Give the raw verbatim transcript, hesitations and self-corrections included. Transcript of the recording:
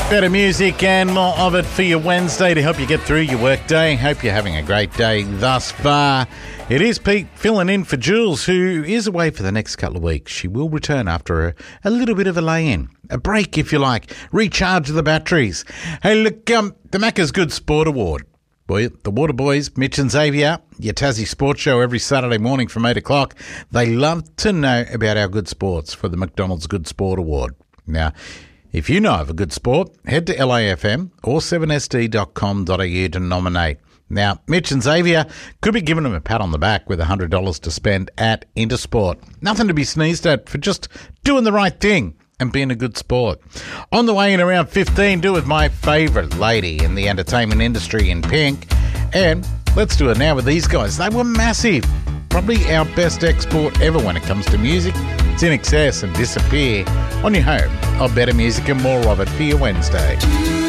Better music and more of it for your Wednesday to help you get through your work day. Hope you're having a great day thus far. It is Pete filling in for Jules, who is away for the next couple of weeks. She will return after a, a little bit of a lay-in, a break if you like, recharge the batteries. Hey, look, um, the Macca's Good Sport Award. Boy, the Water Boys, Mitch and Xavier, your Tassie Sports Show every Saturday morning from eight o'clock. They love to know about our good sports for the McDonald's Good Sport Award. Now, if you know of a good sport, head to L A F M or seven S D dot com dot a u to nominate. Now, Mitch and Xavier could be giving them a pat on the back with one hundred dollars to spend at Intersport. Nothing to be sneezed at for just doing the right thing and being a good sport. On the way in around fifteen, do with my favourite lady in the entertainment industry in pink. And let's do it now with these guys. They were massive. Probably our best export ever when it comes to music. It's In Excess and Disappear on your home of better music and more of it for your Wednesday.